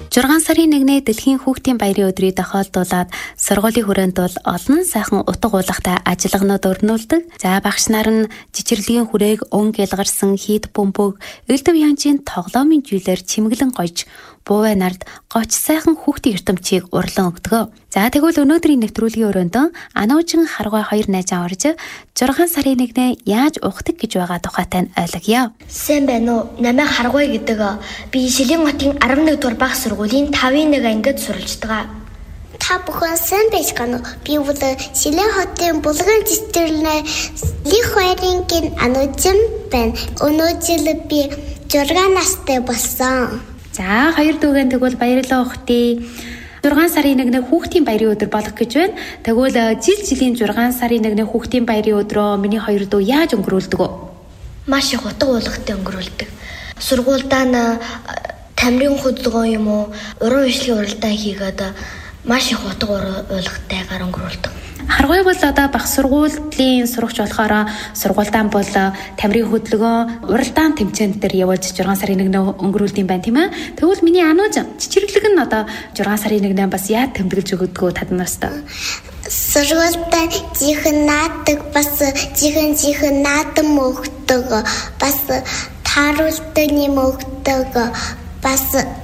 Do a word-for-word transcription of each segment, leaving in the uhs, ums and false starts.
зургаан сарын нэгний дэлхийн хүүхдийн баярын өдрийг тохиолдуулаад сургуулийн хүрээнд бол олон сайхан утга уулахтай ажиллагаанууд өрнүүлдэг. За багш нар нь жичирлэгийн хүрээг өнг ялгарсан хийд бөмбөг элдв янжийн тоглоомын зүйлээр чимэглэн гойж буувай нарт гоч сайхан хүүхдийн ертөнцийг урлан өгдөг. За тэгвэл өнөөдрийн нэвтрүүлгийн өрөөндөө Ануужин Харгой хоёр найзаа орж зургаан сарын нэгнээ яаж ухдаг гэж байгаа тухайтай нь ойлгоё. Сайн байна уу? Намайг Харгой гэдэг. Би Шилийн хотын арван нэг дугаар бага сургуулийн тавын нэг ангид суралж байгаа. Та бүхэн сайн байцгаана уу? Би бол Шилийн хотын булган цэцэрлэнэ лих хоёрын Ануужин байна. Өнөөдөр би зургаан настай болсон. За хоёр дүүгэн тэгвэл баярлалаа ухтээ. зургаан сарын нэгний хүүхдийн баярын өдөр болох гэж байна. Тэгвэл жил жилийн зургаан сарын нэгний хүүхдийн баярын өдрөө миний хоёр дүү яаж өнгөрүүлдэг вэ? Маш их утга уулгатай өнгөрүүлдэг. Сургуульдаа н тамирын хөдөлгөөн юм уу, уран үйлчлэгийн уралдаан хийгээд маш их утга уулгатайгаар өнгөрүүлдэг. Харгой бол одоо бах сургуулийн сурагч болохоор сургуультай бол тамирын хөдөлгөөн, уралдаан тэмцээнд дээр явуулж зургаан сарын нэгнээ өнгөрүүлдэг юм байна тийм ээ. Тэгвэл миний Анууж чичирлэг нь одоо зургаан сарын нэгнээ бас яа тэмдэглэж өгдөгөө таднаас та. Сургуультай жихэн наадаг бас жихэн жихэн наадам өгдөг. Бас тааруулдаг юм өгдөг. Бас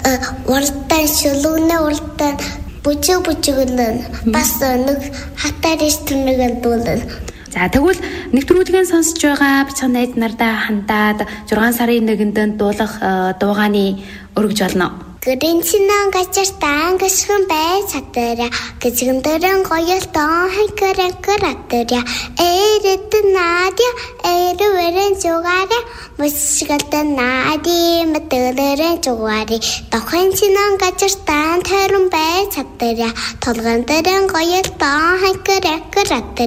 уралдаан шүлүүнэ уралдаан бүжиг бүжиглэн бас нэг хатаарч түнэгэн дуулна. За тэгвэл нэвтрүүлгийн сонсож байгаа бицхан найз нардаа хандаад зургаан сарын нэгэнд дуулах дуугааны өргөж болно. Гэрэнчинэн гачартан гашхан бай цатаря гэзгэндэрэн гоёлтон ханкаран каратаря эрэт надя эрэвэрэн жугаря мусгалдан нади мэтэлэрэн жугари тохэнчинэн гачартан тэрэн бай цатаря толгандэрэн гоёлтон ханкаран каратаря